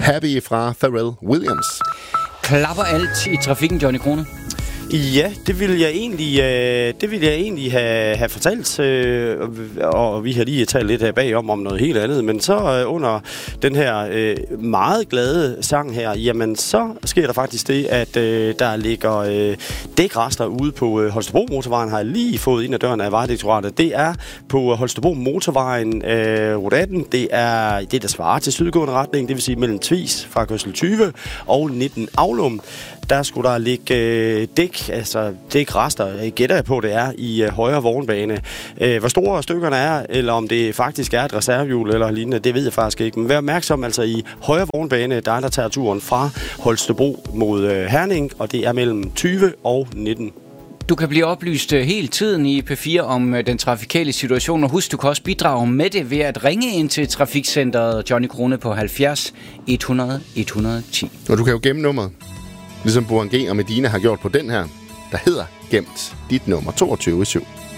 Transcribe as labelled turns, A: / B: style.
A: Happy fra Pharrell Williams.
B: Klapper alt i trafikken, Johnny Krone?
C: Ja, det vil jeg egentlig have fortalt, og vi har lige talt lidt her bagom om noget helt andet, men så under den her meget glade sang her, jamen så sker der faktisk det, at der ligger dækrester ude på Holstebro Motorvejen, har jeg lige fået ind ad døren af Vejdirektoratet. Det er på Holstebro Motorvejen, rute 18, det er det, der svarer til sydgående retning, det vil sige mellem Tvis fra kørsel 20 og 19 Aulum. Der skulle der ligge dækrester, gætter jeg på, det er i højre vognbane. Hvor store stykkerne er, eller om det faktisk er et reservehjul eller lignende, det ved jeg faktisk ikke. Men vær opmærksom, altså i højre vognbane, der tager turen fra Holstebro mod Herning, og det er mellem 20 og 19.
B: Du kan blive oplyst hele tiden i P4 om den trafikale situation, og husk, du kan også bidrage med det ved at ringe ind til Trafikcenteret Johnny Krone på 70 100 110.
A: Og du kan jo gemme nummeret, ligesom Bourang og Medina har gjort på den her, der hedder Gemt dit nummer 22 7.